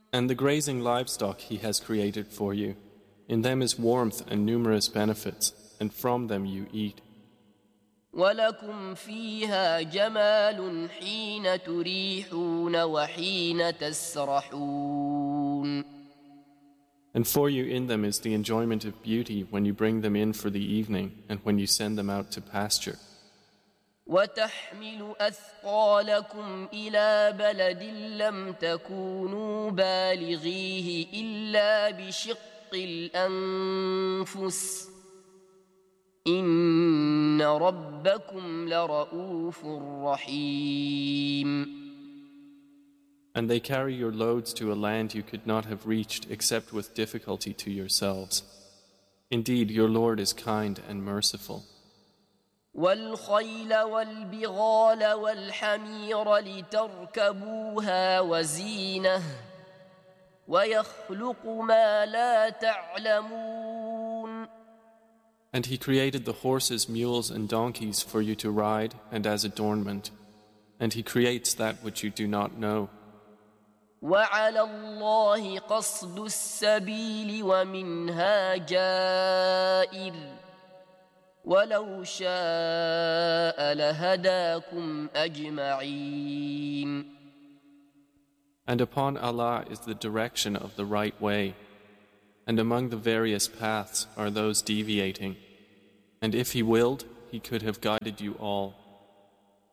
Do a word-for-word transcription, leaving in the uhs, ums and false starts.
And the grazing livestock He has created for you. In them is warmth and numerous benefits, and from them you eat. ولكم فيها جمال حين تريحون وحين تسرحون. And for you in them is the enjoyment of beauty when you bring them in for the evening and when you send them out to pasture. وتحمل أثقالكم إلى بلد لم تكونوا بالغيه إلا بشق الأنفس إن ربكم لرؤوف رحيم. And they carry your loads to a land you could not have reached except with difficulty to yourselves. Indeed, your Lord is kind and merciful. والخيل والبغال والحمير لتركبوها وزينة ويخلق ما لا تعلمون. And He created the horses, mules, and donkeys for you to ride and as adornment. And He creates that which you do not know. وعلى الله قصد السبيل ومنها جائر ولو شاء لهداكم أجمعين. And upon Allah is the direction of the right way, and among the various paths are those deviating, and if He willed, He could have guided you all.